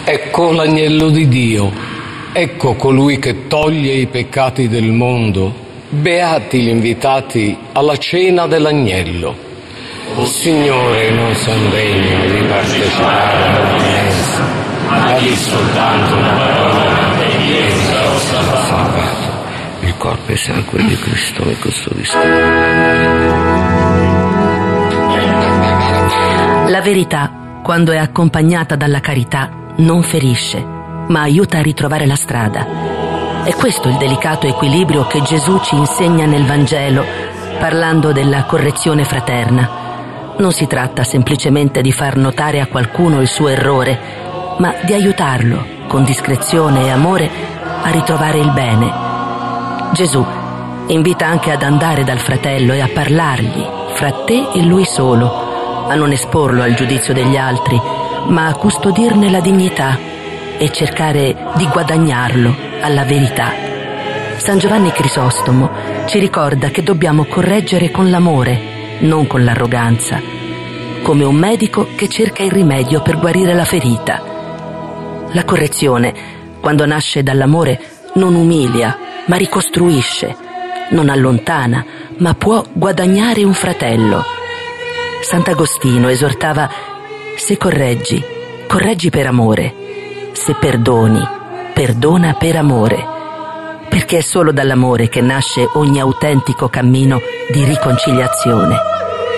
Ecco l'agnello di Dio, ecco colui che toglie i peccati del mondo. Beati gli invitati alla cena dell'agnello. Signore, non sono degno di partecipare alla mensa, ma di soltanto una parola e io sarò salvato. Il corpo e sangue di Cristo mi custodiscono. La verità, quando è accompagnata dalla carità, non ferisce, ma aiuta a ritrovare la strada. È questo il delicato equilibrio che Gesù ci insegna nel Vangelo, parlando della correzione fraterna. Non si tratta semplicemente di far notare a qualcuno il suo errore, ma di aiutarlo, con discrezione e amore, a ritrovare il bene. Gesù invita anche ad andare dal fratello e a parlargli, fra te e lui solo, a non esporlo al giudizio degli altri, ma a custodirne la dignità e cercare di guadagnarlo alla verità. San Giovanni Crisostomo ci ricorda che dobbiamo correggere con l'amore, non con l'arroganza, come un medico che cerca il rimedio per guarire la ferita. La correzione, quando nasce dall'amore, non umilia, ma ricostruisce, non allontana, ma può guadagnare un fratello. Sant'Agostino esortava: se correggi, correggi per amore; se perdoni, perdona per amore, perché è solo dall'amore che nasce ogni autentico cammino di riconciliazione.